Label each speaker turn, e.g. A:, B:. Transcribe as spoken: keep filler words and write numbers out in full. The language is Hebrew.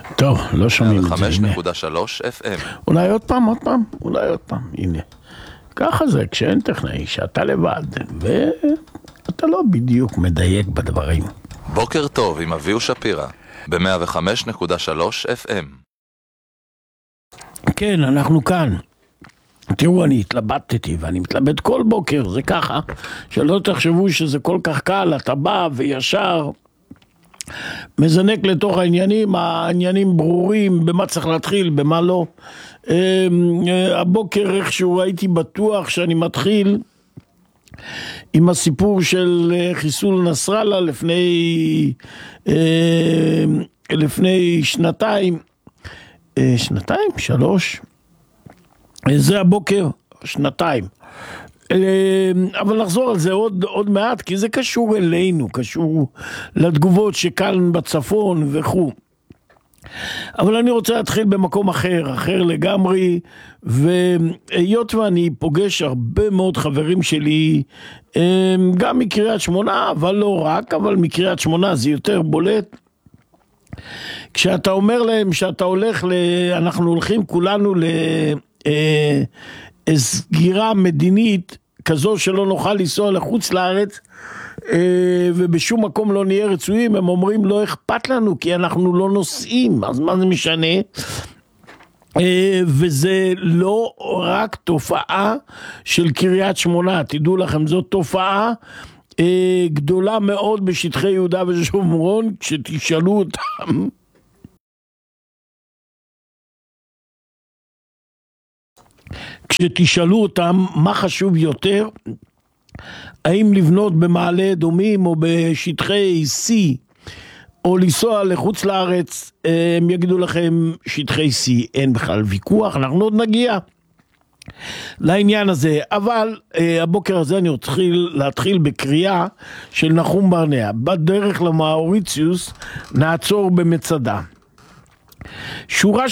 A: טוב, לא שומעים את זה,
B: חמש
A: הנה.
B: נקודה שלוש אף אם.
A: אולי עוד פעם, עוד פעם, אולי עוד פעם, הנה. ככה זה, כשאין טכנאי, שאתה לבד, ואתה לא בדיוק מדייק בדברים.
B: בוקר טוב עם אביהו שפירא, ב-מאה וחמש נקודה שלוש אף אם.
A: כן, אנחנו כאן. תראו, אני התלבטתי, ואני מתלבט כל בוקר, זה ככה, שלא תחשבו שזה כל כך קל, אתה בא וישר מזנק לתוך העניינים, העניינים ברורים, במה צריך להתחיל, במה לא. הבוקר איכשהו הייתי בטוח שאני מתחיל עם הסיפור של חיסול נסראללה לפני, לפני שנתיים, שנתיים, שלוש, זה הבוקר, שנתיים. אבל נחזור על זה עוד, עוד מעט, כי זה קשור אלינו, קשור לתגובות שכאן בצפון וכו'. אבל אני רוצה להתחיל במקום אחר, אחר לגמרי, והיות ואני פוגש הרבה מאוד חברים שלי, גם מקריית שמונה, אבל לא רק, אבל מקריית שמונה זה יותר בולט. כשאתה אומר להם שאתה הולך, ל... אנחנו הולכים כולנו לסגירה מדינית, כזו שלא נוכל לנסוע לחוץ לארץ, ובשום מקום לא נהיה רצויים, הם אומרים לא אכפת לנו כי אנחנו לא נוסעים, אז מה זה משנה? וזה לא רק תופעה של קריית שמונה, תדעו לכם, זאת תופעה גדולה מאוד בשטחי יהודה ושומרון. כשתשאלו אותם כשתשאלו אותם מה חשוב יותר, האם לבנות במעלה אדומים או בשטחי C או לנסוע לחוץ לארץ, הם יגידו לכם שטחי C, אין בכלל ויכוח, אנחנו עוד נגיע לעניין הזה. אבל הבוקר הזה אני אתחיל להתחיל בקריאה של נחום ברנע. בדרך למאוריציוס נעצור במצדה. שורה